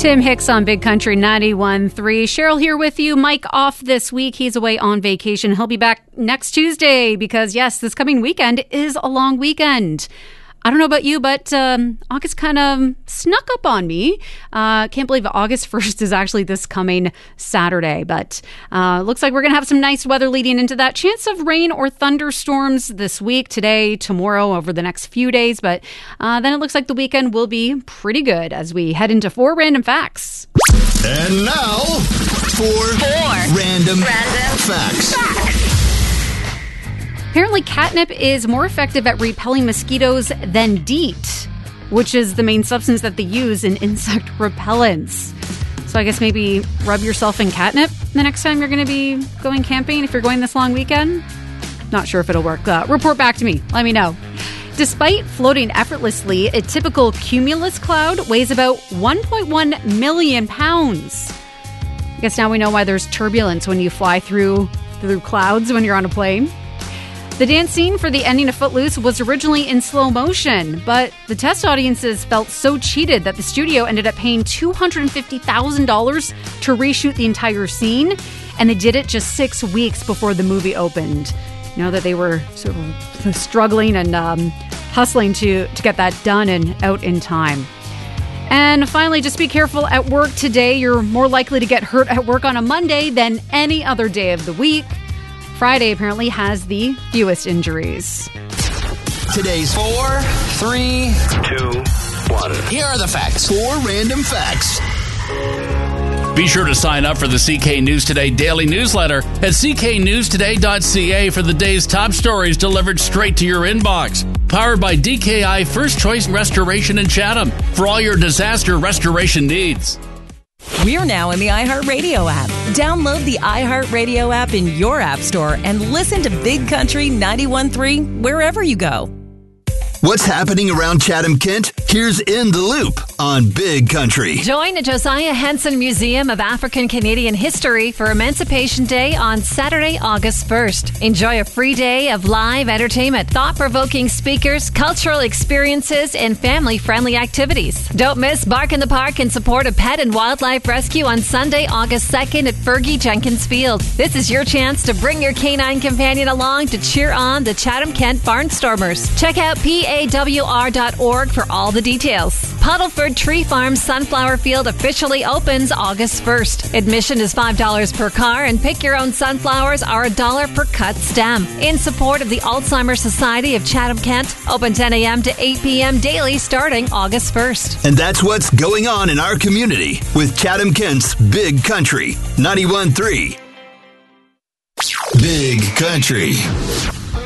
Tim Hicks on Big Country 91.3. Cheryl here with you. Mike off this week. He's away on vacation. He'll be back next Tuesday because, yes, this coming weekend is a long weekend. I don't know about you, but August kind of snuck up on me. Can't believe August 1st is actually this coming Saturday. But looks like we're going to have some nice weather leading into that. Chance of rain or thunderstorms this week, today, tomorrow, over the next few days. But then it looks like the weekend will be pretty good as we head into 4 random facts. And now, 4 random facts. Apparently, catnip is more effective at repelling mosquitoes than DEET, which is the main substance that they use in insect repellents. So I guess maybe rub yourself in catnip the next time you're going to be going camping if you're going this long weekend. Not sure if it'll work. Report back to me. Let me know. Despite floating effortlessly, a typical cumulus cloud weighs about 1.1 million pounds. I guess now we know why there's turbulence when you fly through clouds when you're on a plane. The dance scene for the ending of Footloose was originally in slow motion, but the test audiences felt so cheated that the studio ended up paying $250,000 to reshoot the entire scene, and they did it just 6 weeks before the movie opened. You know that they were sort of struggling and hustling to get that done and out in time. And finally, just be careful at work today. You're more likely to get hurt at work on a Monday than any other day of the week. Friday apparently has the fewest injuries. Today's 4, 3, 2, 1. Here are the facts. 4 random facts. Be sure to sign up for the CK News Today daily newsletter at cknewstoday.ca for the day's top stories delivered straight to your inbox. Powered by DKI First Choice Restoration in Chatham for all your disaster restoration needs. We're now in the iHeartRadio app. Download the iHeartRadio app in your app store and listen to Big Country 91.3 wherever you go. What's happening around Chatham-Kent? Here's In the Loop on Big Country. Join the Josiah Henson Museum of African Canadian History for Emancipation Day on Saturday, August 1st. Enjoy a free day of live entertainment, thought-provoking speakers, cultural experiences, and family-friendly activities. Don't miss Bark in the Park in support of pet and wildlife rescue on Sunday, August 2nd at Fergie Jenkins Field. This is your chance to bring your canine companion along to cheer on the Chatham-Kent Barnstormers. Check out PAWR.org for all the details. Puddleford Tree Farm Sunflower Field officially opens August 1st. Admission is $5 per car, and pick your own sunflowers are $1 per cut stem. In support of the Alzheimer's Society of Chatham-Kent, open 10 a.m. to 8 p.m. daily starting August 1st. And that's what's going on in our community with Chatham-Kent's Big Country 91.3. Big Country.